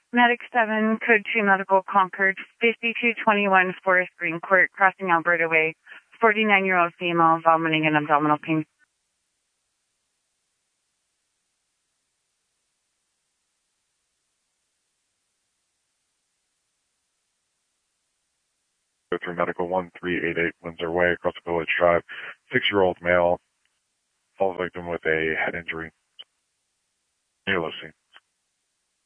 Medic 7, Code 2 Medical Concord, 5221 Forest Green Court, crossing Alberta Way, 49-year-old female, vomiting and abdominal pain. Go through Medical 1388 Windsor Way, across the Village Drive, 6-year-old male, falls victim with a head injury. Near Lucy.